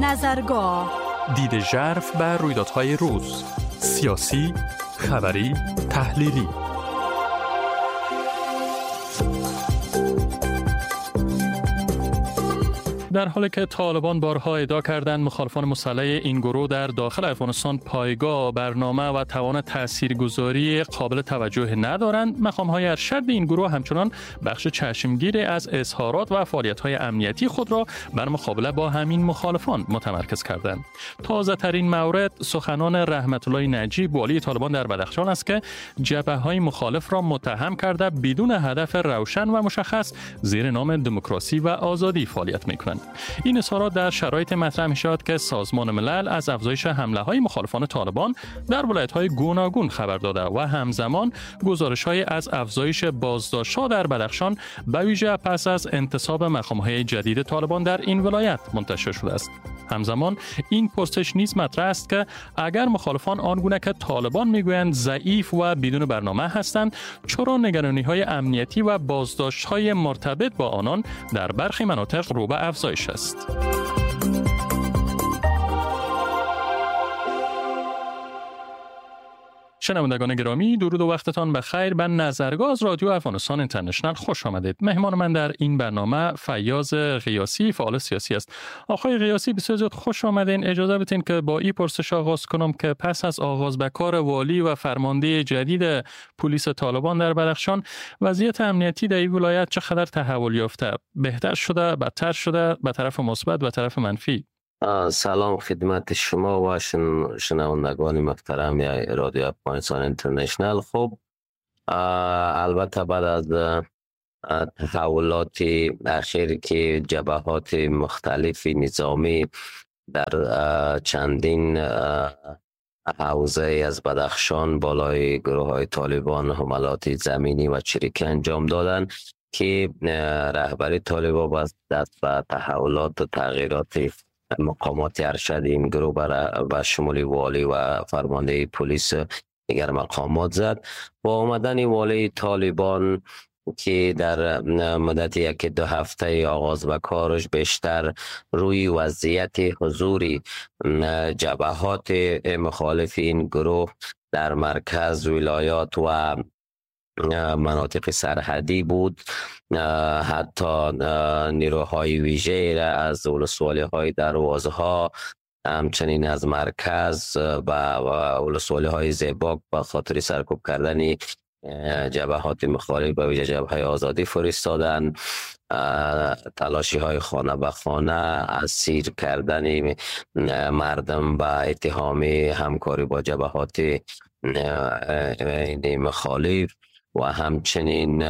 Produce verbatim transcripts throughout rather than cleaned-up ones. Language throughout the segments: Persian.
نظرگاه، دید ژرف بر رویدادهای روز، سیاسی، خبری، تحلیلی. در حالی که طالبان بارها ادعا کردند مخالفان مسلح این گروه در داخل افغانستان پایگاه، برنامه و توان تاثیرگذاری قابل توجه ندارند، مقام‌های ارشد این گروه همچنان بخش چشمگیر از اظهارات و فعالیت‌های امنیتی خود را بر مقابله با همین مخالفان متمرکز کردند. تازه‌ترین مورد سخنان رحمت الله نجیب، والی طالبان در بدخشان است که جبهه‌های مخالف را متهم کرده بدون هدف روشن و مشخص زیر نام دموکراسی و آزادی فعالیت می‌کنند. این اظهارات در شرایط مطرح می‌شود که سازمان ملل از افزایش حمله‌های مخالفان طالبان در ولایت‌های گوناگون خبر داده و همزمان گزارش‌های از افزایش بازداشت‌ها در بدخشان به ویژه پس از انتصاب مقام‌های جدید طالبان در این ولایت منتشر شده است. همزمان این پرسش نیز مطرح است که اگر مخالفان آنگونه که طالبان میگویند ضعیف و بدون برنامه هستند، چرا نگرانی‌های امنیتی و بازداشت‌های مرتبط با آنان در برخی مناطق رو به افزایش است؟ شنوندگان گرامی، درود و وقتتان بخیر. به نظرگاه از رادیو افغانستان اینترنشنال خوش آمدید. مهمان من در این برنامه فیاض قیاسی، فعال سیاسی است. آقای قیاسی، بسیار زیاد خوش آمدین. اجازه بدین که با این پرسش آغاز کنم که پس از آغاز به کار والی و فرمانده جدید پلیس طالبان در بدخشان، وضعیت امنیتی در این ولایت چقدر تحول یافته؟ بهتر شده، بدتر شده، به طرف مثبت و طرف منفی؟ سلام خدمت شما و شنوندگان محترم رادیو افغانستان اینترنشنال. خب البته بعد از تحولات اخیر که جبهات مختلف نظامی در چندین حوزه از بدخشان بالای گروه های طالبان حملات زمینی و چریکی انجام دادن که رهبری طالبان با دست به تحولات و تغییرات مقامات ارشد این گروه به شمول والی و فرمانده پلیس دیگر مقامات زد. با آمدن والی طالبان که در مدت یک دو هفته آغاز به کارش بیشتر روی وضعیت حضوری جبهات مخالف این گروه در مرکز ولایات و مناطق سرحدی بود، حتی نیروهای ویژه را از ولسوالی های دروازه ها همچنین از مرکز و ولسوالی های زیباک به خاطر سرکوب کردن جبهات مخالف به ویژه جبهه آزادی فرستادن. تلاشی های خانه به خانه، اسیر کردن مردم به اتهام همکاری با جبهات مخالف و همچنین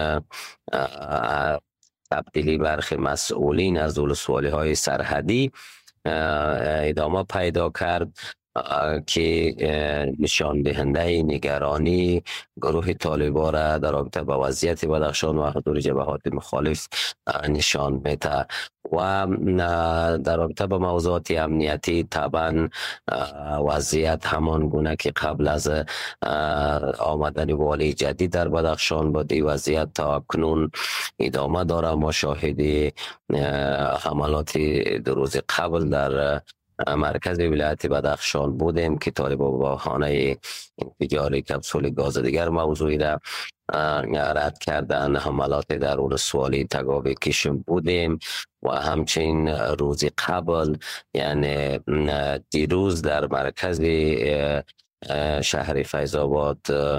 تبدیلی برخی مسئولین از ولسوالی های سرحدی ادامه پیدا کرد که نشان دهنده نگرانی گروه طالبان را در رابطه با وضعیت بدخشان و حضور جبهات مخالف نشان میده. و در رابطه با موضوعات امنیتی طبعا وضعیت همان گونه که قبل از آمدن والی جدید در بدخشان بود، این وضعیت تا اکنون ادامه داره. ما شاهد حملات دو روز قبل در مرکز ولایت بدخشان بودیم که طالبان با خانه انفجار کپسول گاز دیگر موضوعی را رد کردن. حملات در ولسوالی تگاوی کشم بودیم و همچنین روز قبل یعنی دیروز در مرکز شهر فیض آباد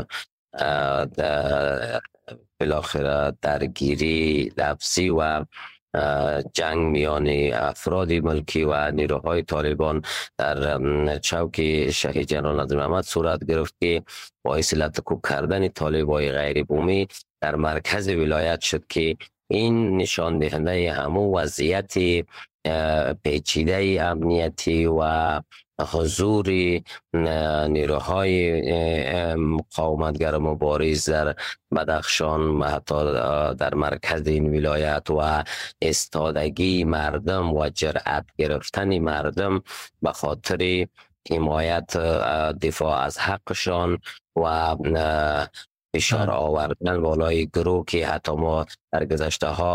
بالاخره درگیری لفظی و جنگ میان افراد ملکی و نیروهای طالبان در چوک شهید جنرال نظیر محمد صورت گرفت که باعث لطکوب کردن طالبای غیر بومی در مرکز ولایت شد که این نشان دهنده همون وضعیت پیچیده امنیتی و حضور نیروهای مقاومتگر مبارز در بدخشان و حتی در مرکز این ولایت و استادگی مردم و جرأت گرفتن مردم به خاطر حمایت دفاع از حقشان و فشار آوردن بالای گروه که حتی ما در گذشته ها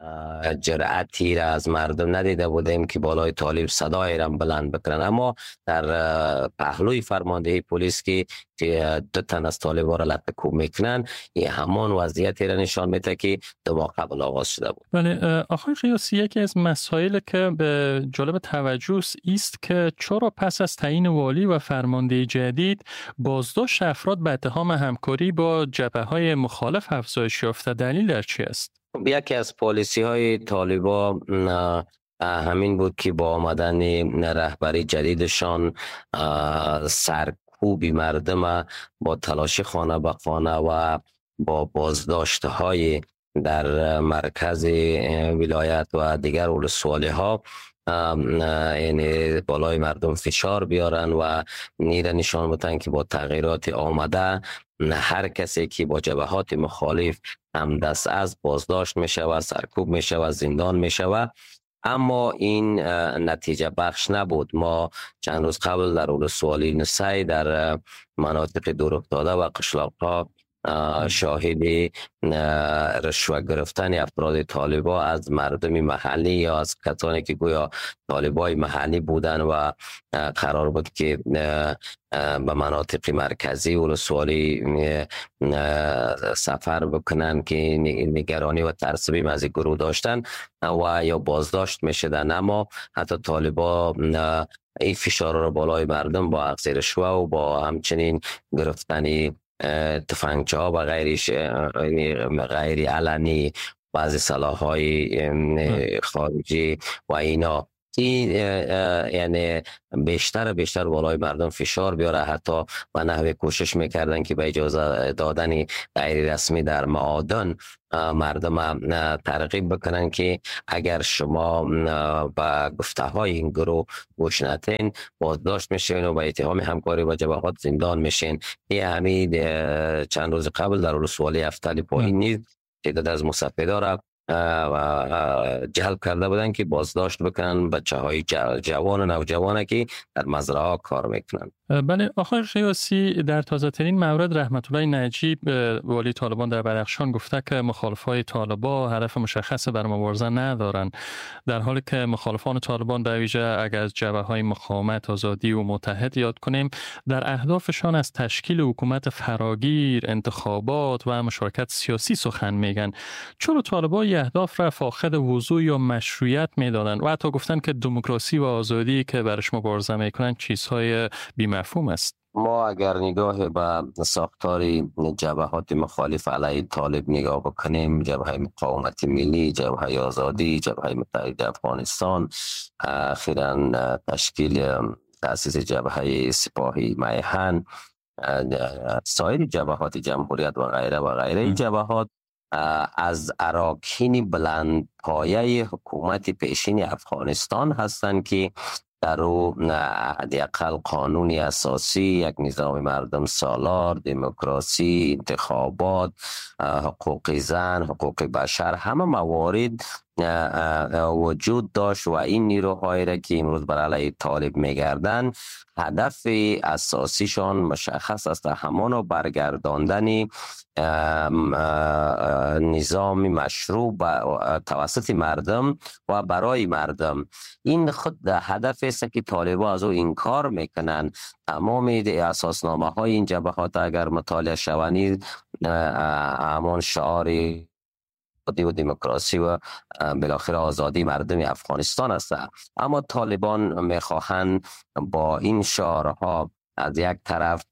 جرأتی را از مردم ندیده بودیم که بالای طالب صدای را بلند بکنن. اما در پهلوی فرماندهی پلیس که دو تن از طالبان را لطه کوب میکنن، این همان وضعیتی را نشان میده که دو ماه قبل آغاز شده بود. بله آقای قیاسی، یکی از مسائل که به جالب توجه است که چرا پس از تعیین والی و فرمانده جدید بازداشت افراد به اتهام همکاری با جبهه‌های مخالف افزایش یافته؟ دلیل در چی است؟ یکی از پالیسی های طالبان همین بود که با آمدن رهبری جدیدشان سرکوبی مردم با تلاشی خانه به خانه و با بازداشت های در مرکز ولایت و دیگر ولسوالی ها یعنی بالای مردم فشار بیارن و نیره نشان بودن که با تغییرات آمده هر کسی که با جبهات مخالف هم دست از بازداشت میشه و سرکوب میشه و زندان میشه و اما این نتیجه بخش نبود. ما چند روز قبل در ولسوالی نسای در مناطق دور افتاده و قشلاق‌ها شاهد رشوه گرفتن افراد طالبا از مردم محلی یا از کسانی که گویا طالبای محلی بودن و قرار بود که به مناطق مرکزی ولسوالی سفر بکنن که نگرانی و ترس بیم از گروه داشتن و یا بازداشت میشدن. اما حتی طالبا این فشار را بالای مردم با اخذ رشوه و با همچنین گرفتنی تفنگچه ها و غیرش غیر علنی بعضی سلاح‌های خارجی و اینا این یعنی بیشتر بیشتر بالای مردم فشار بیاره. حتی به نحوی کوشش میکردن که به اجازه دادن غیر رسمی در معادن مردم ترغیب بکنن که اگر شما به گفته های این گروه گوش ندین بازداشت میشین و به اتهام همکاری با جبهات زندان میشین. این همین چند روز قبل در ولسوالی افتالی پایین نیز تعداد از مصفدا را جلب کرده بودن که بازداشت بکنن بچه های جوان و نوجوانه که در مزرعه ها کار میکنن. بله آقای قیاسی، در تازه ترین مورد رحمت الله نجیب والی طالبان در بدخشان گفته که مخالفای طالبان هدف مشخص بر مبارزه ندارند، در حالی که مخالفان طالبان به ویژه اگر از جبهه‌های مقاومت آزادی و متحد یاد کنیم در اهدافشان از تشکیل حکومت فراگیر، انتخابات و مشارکت سیاسی سخن میگن. چرا طالبان این اهداف را فاقد وضوح یا مشروعیت میدادن و حتی گفتن که دموکراسی و آزادی که برش مبارزه میکنن چیزهای بی‌مفهوم است؟ ما اگر نگاه به ساختاری جبهات مخالف علیه طالب نگاه بکنیم، جبهه مقاومت ملی، جبهه آزادی، جبهه متحد افغانستان، اخیراً تشکیل تأسیس جبهه سپاهی میهن، سایر جبهات جمهوریت و غیره و غیره، این جبهات از اراکین بلند پایه حکومت پیشین افغانستان هستند که در او حداقل قانونی اساسی، یک نظام مردم سالار، دموکراسی، انتخابات، حقوق زن، حقوق بشر، همه موارد وجود داشت و این نیروهایی را که امروز بر علیه طالب میگردن هدف اساسیشان مشخص است، همان برگرداندن نظام مشروع توسط مردم و برای مردم. این خود هدف است که طالبان از او انکار میکنن. تمام اساسنامه های این جبهات اگر مطالعه شوند همان شعاری و دموکراسی و بالاخره آزادی مردم افغانستان است. اما طالبان میخواهند با این شعارها از یک طرف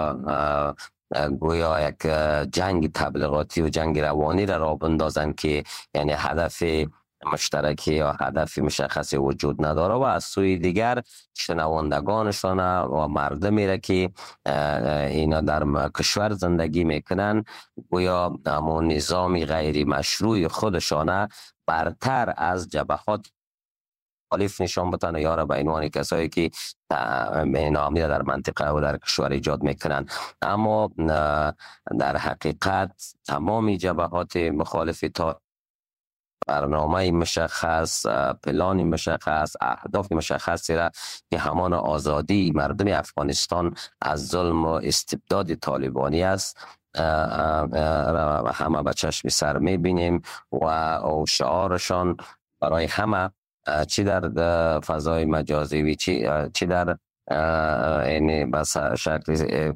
گویا یک جنگ تبلیغاتی و جنگ روانی را راه بندازند که یعنی هدف مشترکی یا هدف مشخصی وجود نداره و از سوی دیگر شنوندگانشان و مردمی را که اینا در کشور زندگی میکنن گویا همون نظام غیر مشروع خودشان برتر از جبهات مخالف نشان بتن یا را به عنوان کسایی که ناامنی در منطقه و در کشور ایجاد میکنن. اما در حقیقت تمامی جبهات مخالف تا برنامه مشخص، پلان مشخص، اهداف مشخصی را که همان آزادی مردم افغانستان از ظلم و استبداد طالبانی است همه به چشم سر میبینیم و شعارشان برای همه چی در فضای مجازی و چی چی در این بس شکل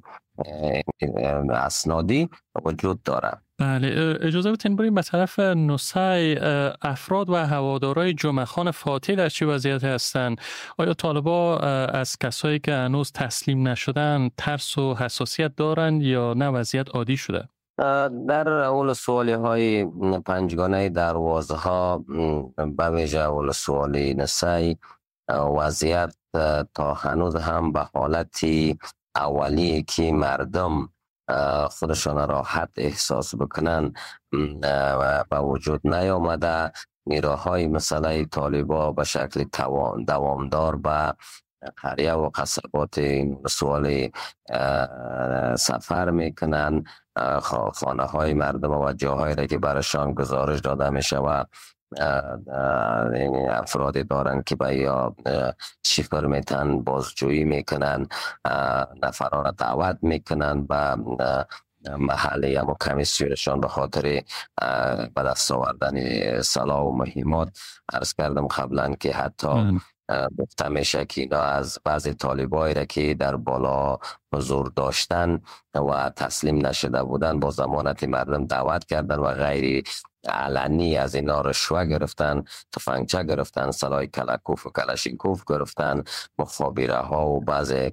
اسنادی وجود داره. بله، اجازه بدین بریم به طرف نوسای. افراد و هوادارای جمعه خان فاتح در چه وضعیت هستند؟ آیا طالبا از کسایی که هنوز تسلیم نشدن ترس و حساسیت دارند یا نه وضعیت عادی شده؟ در اول سوالی های پنجگانه دروازه ها به ویژه اول سوالی نسای وضعیت تا هنوز هم به حالتی اولی که مردم خودشان راحت احساس بکنن به وجود نیامده. نیروهای مسئله طالبا به شکل دوامدار به قریه و قصبات این سوال سفر میکنن. خانه های مردم و جاهایی را که برشان گزارش داده میشه و افرادی دارن که به یا شیفر میتن بازجویی میکنن، نفران را دعوت میکنن به محله یا کمیسیونشان به خاطر به دست آوردن سلاح و مهمات. عرض کردم قبلا که حتی گفته میشه که اینا از بعضی طالبایی را که در بالا حضور داشتن و تسلیم نشده بودن با ضمانت مردم دعوت کردن و غیر علنی از اینا رشوه گرفتن، تفنگچه گرفتن، سلاح کلاکوف و کلاشینکوف گرفتن، مخابره ها و بعضی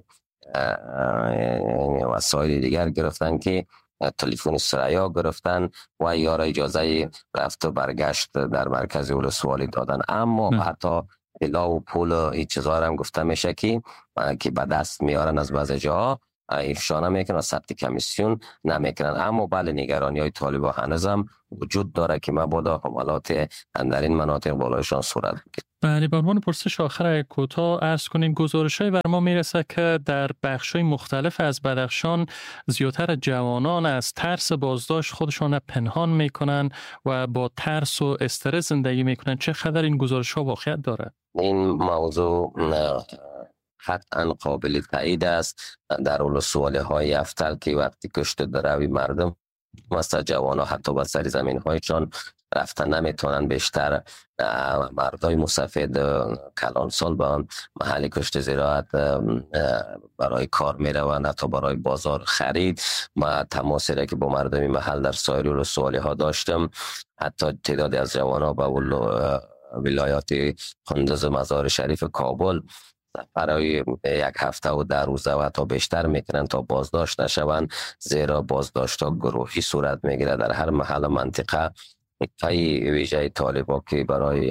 وسایل دیگر گرفتن که تلفن سریا گرفتن و یارا اجازه رفت و برگشت در مرکز ولسوالی دادن. اما م. حتی طلا و پول و این چیزا هم گفته میشه که که به دست میارن از بعضی جاها افشا نمیکنن و ثبت کمیسیون نمیکنن. اما بله نگرانی های طالبا هنوزم وجود داره که مبادا حملات در این مناطق بالایشان صورت بگیرد. بله، به عنوان پرسش آخر کوتاه عرض کنیم گزارش‌های بر ما میرسه که در بخش‌های مختلف از بدخشان زیادتر جوانان از ترس بازداشت خودشان پنهان میکنن و با ترس و استرس زندگی میکنن. چه خبر این گزارش‌ها واقعیت داره؟ این موضوع قطعا قابل تایید است. در ولسوالی های افتل که وقتی کشته دروی مردم مثل جوان ها حتی به سر زمین هایشان رفتن نمیتونن، بیشتر مردای مسافد کلان سال به محل کشت زراعت برای کار میروند، حتی برای بازار خرید. ما تماسی را که با مردم محل در سایر ولسوالی ها داشتم، حتی تعدادی از جوان ها به ولایات قندوز مزار شریف کابل برای یک هفته و در روزه و تا بیشتر میکنن تا بازداشت نشوند، زیرا بازداشت ها گروهی صورت میگیره در هر محل منطقه. پای ویژه طالبا که برای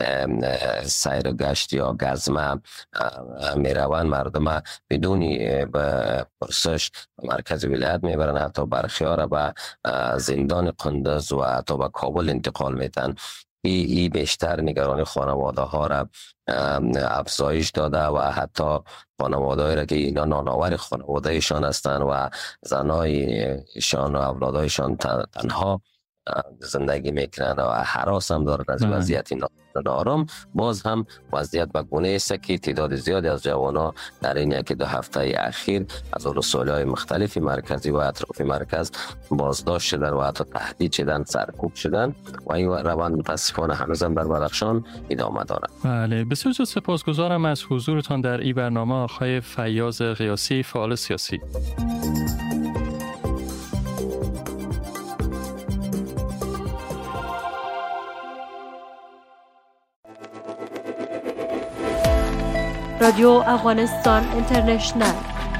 سیر گشت یا گزمه میروند، مردم بدون پرسش مرکز ولایت میبرن، حتی برخیار به زندان قندوز و حتی به کابل انتقال میتن. ای, ای بیشتر نگران خانواده ها را افزایش داده و حتی خانواده را که اینا نانآور خانواده ایشان هستند و زنایشان و اولادایشان تنها زندگی میکنند و هراس هم دارن از وضعیت نارام. باز هم وضعیت به گونه است که تعداد زیادی از جوانان در این یکی دو هفته اخیر از ولسوالی‌های مختلف مرکزی و اطراف مرکز بازداشت شدن و حتی تهدید شدن، سرکوب شدن و این روند متاسفانه هنوزم در بدخشان ادامه دارد. بله، بسیار سپاسگزارم از حضورتان در این برنامه آقای فیاض قیاسی، فعال سیاسی. رادیو افغانستان اینترنشنل.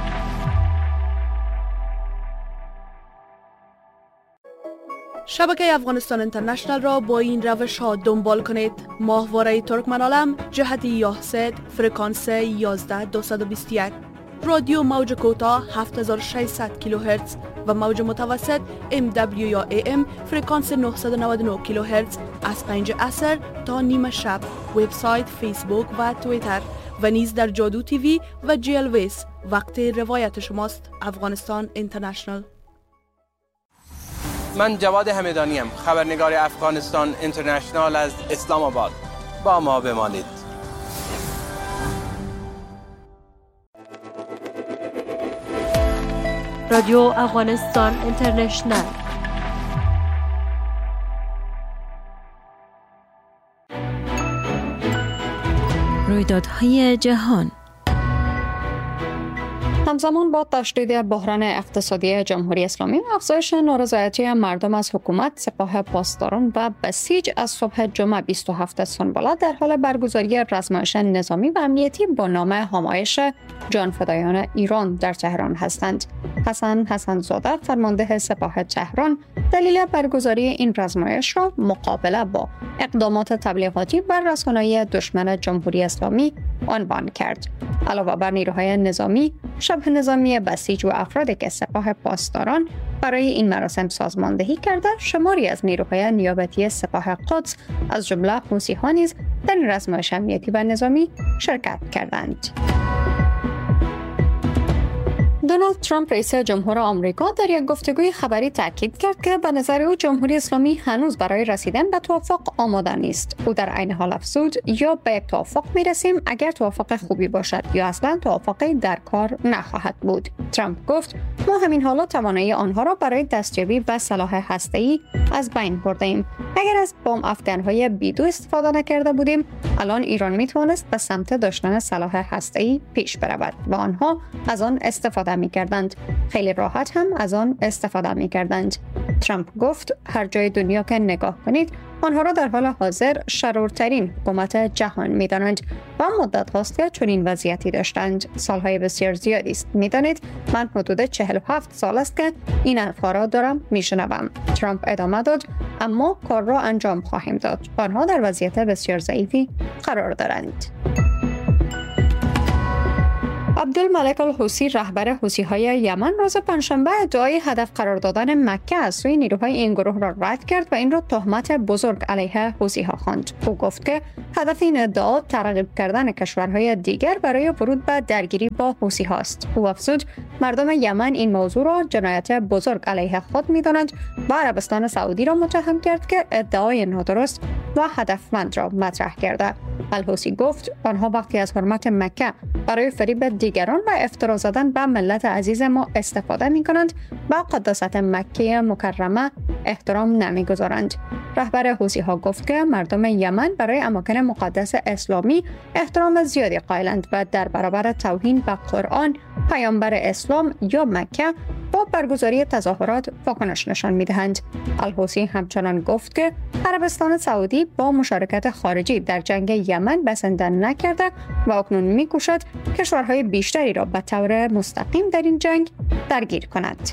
شبکه افغانستان اینترنشنل را با این روش ها دنبال کنید: ماهواره ترکمنالم جهت یاهسد فرکانس یازده دویست و بیست و یک، رادیو موج کوتاه هفت هزار و ششصد کیلوهرتز و موج متوسط ام دبلیو یا ای ام فرکانس نهصد و نود و نه کیلوهرتز از پنج عصر تا نیمه شب. وبسایت، فیسبوک و توییتر و نیز در جادو تیوی و جی ال ویس. وقت روایت شماست. افغانستان اینترنشنل. من جواد همدانی ام، خبرنگار افغانستان اینترنشنال از اسلام آباد. با ما بمانید. رادیو افغانستان اینترنشنل. رویدادهای جهان. همزمان با تشدید بحران اقتصادی جمهوری اسلامی و افزایش نارضایتی مردم از حکومت، سپاه پاسداران و بسیج از صبح جمعه بیست و هفتم سنباله در حال برگزاری رزمایش نظامی و امنیتی با نام همایش جانفدایان ایران در تهران هستند. حسن حسن زاده، فرمانده سپاه تهران، دلیل برگزاری این رزمایش را مقابله با اقدامات تبلیغاتی بر رسانه‌های دشمن جمهوری اسلامی عنوان کرد. علاوه بر نیروهای نظامی، شبه نظامی بسیج و افرادی که سپاه پاسداران برای این مراسم سازماندهی کرده، شماری از نیروهای نیابتی سپاه قدس از جمله حوثی‌ها نیز در این رزمایش امنیتی و نظامی شرکت کردند. دونالد ترامپ رئیس جمهور آمریکا در یک گفتگوی خبری تاکید کرد که به نظر او جمهوری اسلامی هنوز برای رسیدن به توافق آماده نیست. او در عین حال افزود یا به یک توافق میرسیم اگر توافق خوبی باشد یا اصلا توافقی در کار نخواهد بود. ترامپ گفت ما همین حالا توانایی آنها را برای دستیابی به سلاح هسته‌ای از بین برده ایم. اگر از بمب افکن‌های بیدو استفاده نکرده بودیم، الان ایران میتوانست به سمت داشتن سلاح هسته‌ای پیش برود و آنها از آن استفاده می‌کردند. خیلی راحت هم از آن استفاده می‌کردند. ترامپ گفت هر جای دنیا که نگاه کنید آنها را در حال حاضر شرورترین حکومت جهان می‌دانند و مدت هاست که چنین وضعیتی داشتند. سالهای بسیار زیادی است. می‌دانید من حدود چهل و هفت سال است که این حرف‌ها را دارم می‌شنوم. ترامپ ادامه داد اما کار را انجام خواهیم داد. آنها در وضعیت بسیار ضعیفی قرار دارند. عبدالملک الحوثی، رهبر حوثی‌های یمن، روز پنجشنبه ادعای هدف قرار دادن مکه از سوی نیروهای این گروه را رد کرد و این را تهمت بزرگ علیه حوثی‌ها خواند. او گفت که هدف این ادعا ترغیب کردن کشورهای دیگر برای ورود به درگیری با حوثی‌ها است. او افزود مردم یمن این موضوع را جنایت بزرگ علیه خود می‌دانند و عربستان سعودی را متهم کرد که ادعای نادرست و هدفمند را مطرح کرده. الحوثی گفت آنها وقتی از حرمت مکه برای فریب دیگران و افترا زدن به ملت عزیز ما استفاده می کنند و قداست مکه مکرمه احترام نمی گذارند. رهبر حوثی ها گفت که مردم یمن برای اماکن مقدس اسلامی احترام زیادی قائلند و در برابر توهین به قرآن، پیامبر اسلام یا مکه با برگزاری تظاهرات واکنش نشان می دهند. الحوثی همچنان گفت که عربستان سعودی با مشارکت خارجی در جنگ یمن بسنده نکرده و اکنون می کوشد کشورهای بیشتری را به طور مستقیم در این جنگ درگیر کند.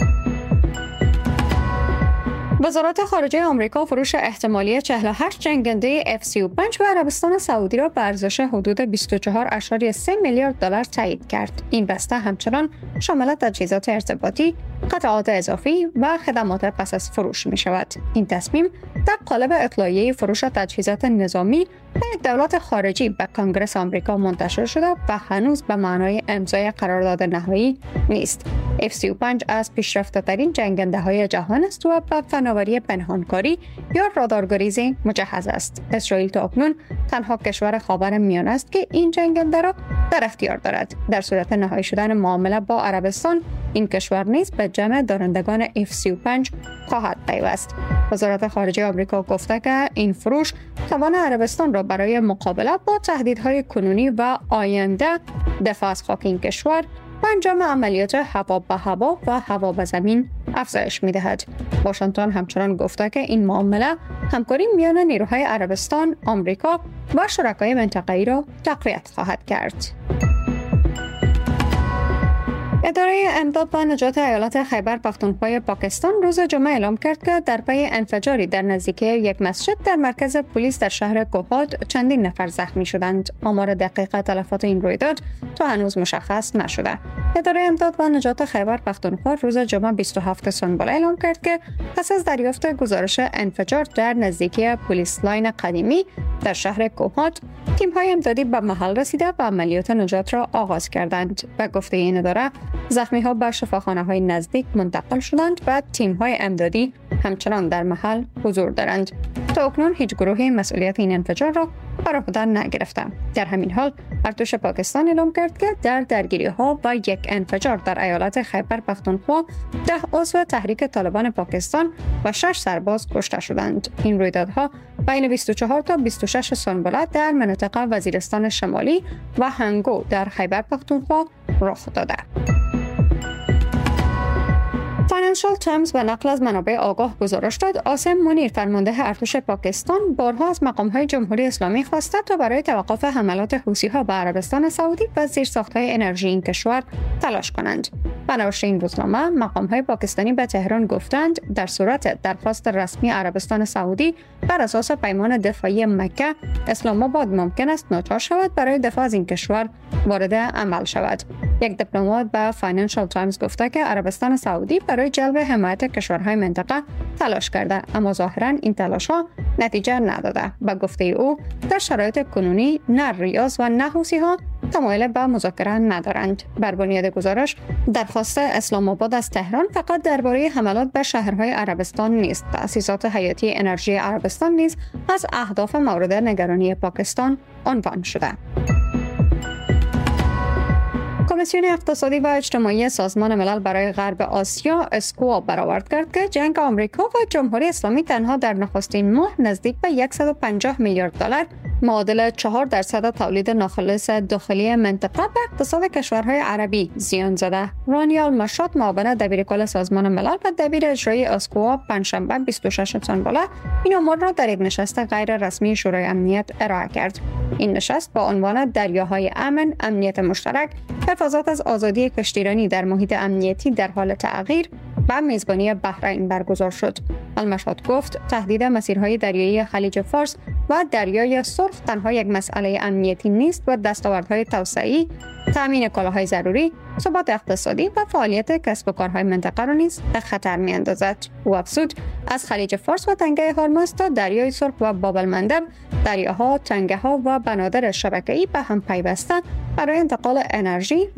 وزارت خارجه آمریکا فروش احتمالی چهل و هشت جنگنده اف سی و پنج به عربستان سعودی را به ارزش حدود بیست و چهار ممیز سه میلیارد دلار تایید کرد. این بسته همچنان شامل تجهیزات ارتباطی، قطعات اضافی و خدمات پس از فروش می شود. این تصمیم در قالب اطلاعیه فروش تجهیزات نظامی به یک دولت خارجی به کنگره آمریکا منتشر شده و هنوز به معنای امضای قرارداد نهایی نیست. اف سی و پنج از پیشرفته‌ترین جنگنده‌های جهان است و به فناوری پنهانکاری یا رادارگریزی مجهز است. اسرائیل تا اکنون تنها کشور خاورمیانه است که این جنگنده را در اختیار دارد. در صورت نهایی شدن معامله با عربستان، این کشور نیز به جمع دارندگان اف سی و پنج خواهد پیوست. وزارت خارجه آمریکا گفته که این فروش توان عربستان را برای مقابله با تهدیدهای کنونی و آینده دفاع از خاک این کشور و انجام عملیات هوا به هوا و هوا به زمین افزایش می‌دهد. واشنگتن همچنان گفته که این معامله همکاری میان نیروهای عربستان، آمریکا و شرکای منطقه‌ای را تقویت خواهد کرد. اداره امداد و نجات ایالت خیبر پختونخوا پاکستان روز جمعه اعلام کرد که در پی انفجاری در نزدیکی یک مسجد در مرکز پلیس در شهر کوهات چندین نفر زخمی شدند. آمار دقیق تلفات این رویداد تا هنوز مشخص نشده. اداره امداد و نجات خیبر پختونخوا روز جمعه بیست و هفتم سنباله اعلام کرد که پس از دریافت گزارش انفجار در نزدیکی پلیس لاین قدیمی در شهر کوهات، تیم‌های امدادی به محل رسیده و عملیات نجات را آغاز کردند. به گفته این اداره، زخمی‌ها به شفاخانه‌های نزدیک منتقل شدند و تیم‌های امدادی همچنان در محل حضور دارند. تا اکنون هیچ گروهی مسئولیت این انفجار را و راه دادن نگرفته. در همین حال ارتش پاکستان اعلام کرد که در درگیری ها و یک انفجار در ایالت خیبر پختونخوا ده عضو تحریک طالبان پاکستان و شش سرباز کشته شدند. این رویدادها بین بیست و چهار تا بیست و شش سنبله در مناطق وزیرستان شمالی و هنگو در خیبر پختونخوا رخ داده. فاینانشال تایمز به نقل از منابع آگاه گزارش داد عاصم منیر فرمانده ارتش پاکستان بارها از مقام‌های جمهوری اسلامی خواسته تا برای توقف حملات حوثی‌ها به عربستان سعودی و زیرساخت‌های انرژی این کشور تلاش کنند. به نوشت این روزنامه مقام‌های پاکستانی به تهران گفتند در صورت درخواست رسمی عربستان سعودی بر اساس پیمان دفاعی مکه، اسلام آباد ممکن است ناچار شود برای دفاع از این کشور وارد عمل شود. یک دیپلمات به فاینانشال تایمز گفته که عربستان سعودی برای جلب حمایت کشورهای منطقه تلاش کرده، اما ظاهراً این تلاش‌ها نتیجه نداده. به گفته او در شرایط کنونی نه ریاض و نه حوثی‌ها تمایل به مذاکره ندارند. بر بنیاد گزارش درخواست اسلام آباد از تهران فقط درباره حملات به شهرهای عربستان نیست. تأسیسات حیاتی انرژی عربستان نیز از اهداف مورد نگرانی پاکستان عنوان شده. کمیسیون اقتصادی و اجتماعی سازمان ملل برای غرب آسیا اسکوا برآورد کرد که جنگ آمریکا و جمهوری اسلامی تنها در نخستین ماه نزدیک به صد و پنجاه میلیارد دلار معادل چهار درصد تولید ناخالص داخلی منطقه به اقتصاد کشورهای عربی زیان زده. رانیال مشاد معاون دبیرکل سازمان ملل و دبیر اجرایی اسکوا پنجشنبه بیست و شش سنبله این امور را در یک نشست غیر رسمی شورای امنیت ارائه کرد. این نشست با عنوان دریاهای امن، امنیت مشترک، حفاظت از آزادی کشتیرانی در محیط امنیتی در حال تغییر و میزبانی بحرین برگزار شد. المشهد گفت تهدید مسیرهای دریایی خلیج فارس و دریای سرخ تنها یک مسئله امنیتی نیست و دستاوردهای توسعه‌ای، تامین کالاهای ضروری، ثبات اقتصادی و فعالیت کسب و کارهای منطقه را نیز به خطر می‌اندازد. او افزود از خلیج فارس و تنگه هرمز تا دریای سرخ و باب المندب، دریاها، تنگه‌ها و بنادر شبکه‌ای به هم پیوسته برای انتقال انرژی،